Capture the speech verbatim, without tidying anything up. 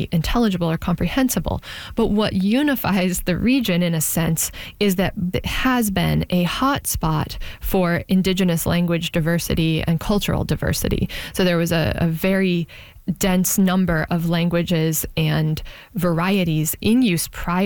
really intelligible or comprehensible. But what unifies the region, in a sense, is that it has been a hot spot for indigenous language diversity and cultural diversity. So there was a, a very dense number of languages and varieties in use prior